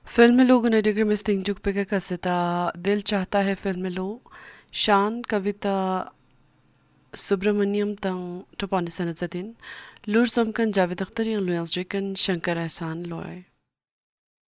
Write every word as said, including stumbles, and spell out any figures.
film लोगों ने degree misting जुग पे कसता दिल चाहता है फिल्म लो शान कविता सुब्रमण्यम तंग टोपानी सनत जतिन लूर सोमकन Javed Akhtar yang luyang stricken Shankar एहसान लॉय